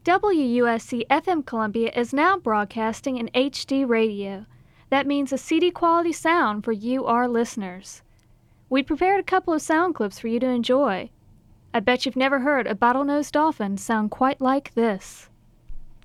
WUSC FM Columbia is now broadcasting in HD radio. That means a CD quality sound for you, our listeners. We'd prepared a couple of sound clips for you to enjoy. I bet you've never heard a bottlenose dolphin sound quite like this.